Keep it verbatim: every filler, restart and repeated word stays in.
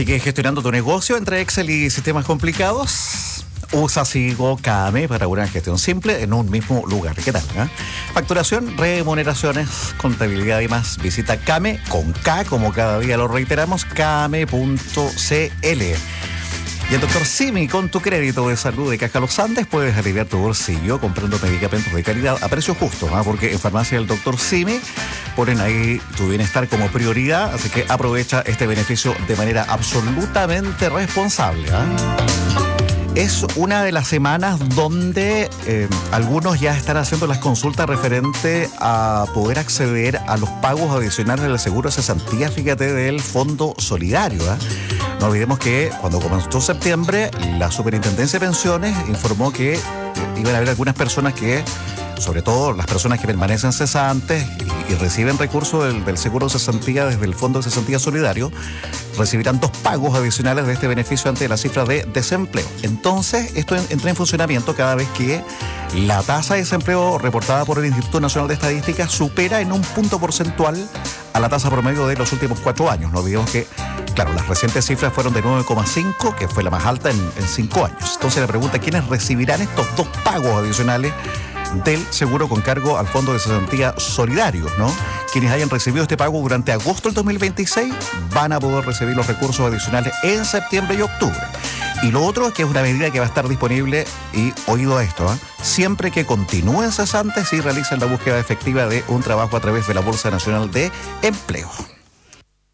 Sigue gestionando tu negocio entre Excel y sistemas complicados. Usa Sigo Kame para una gestión simple en un mismo lugar. ¿Qué tal? Eh? Facturación, remuneraciones, contabilidad y más. Visita Kame con K, como cada día lo reiteramos, kame punto c l. Y el doctor Simi, con tu crédito de salud de Caja Los Andes, puedes aliviar tu bolsillo comprando medicamentos de calidad a precio justo, ¿eh? Porque en farmacia del doctor Simi ponen ahí tu bienestar como prioridad, así que aprovecha este beneficio de manera absolutamente responsable, ¿eh? Es una de las semanas donde eh, algunos ya están haciendo las consultas referente a poder acceder a los pagos adicionales del seguro de cesantía, fíjate, del Fondo Solidario, ¿eh? No olvidemos que cuando comenzó septiembre, la Superintendencia de Pensiones informó que eh, iban a haber algunas personas que, sobre todo las personas que permanecen cesantes y, y reciben recursos del, del seguro de cesantía desde el Fondo de Cesantía Solidario, recibirán dos pagos adicionales de este beneficio ante la cifra de desempleo. Entonces, esto en, entra en funcionamiento cada vez que la tasa de desempleo reportada por el Instituto Nacional de Estadística supera en un punto porcentual a la tasa promedio de los últimos cuatro años. No olvidemos que, claro, las recientes cifras fueron de nueve coma cinco, que fue la más alta en, en cinco años. Entonces, la pregunta, ¿quiénes recibirán estos dos pagos adicionales del seguro con cargo al Fondo de Cesantía Solidario, ¿no? Quienes hayan recibido este pago durante agosto del dos mil veintiséis van a poder recibir los recursos adicionales en septiembre y octubre. Y lo otro es que es una medida que va a estar disponible, y oído a esto, ¿eh? siempre que continúen cesantes y realicen la búsqueda efectiva de un trabajo a través de la Bolsa Nacional de Empleo.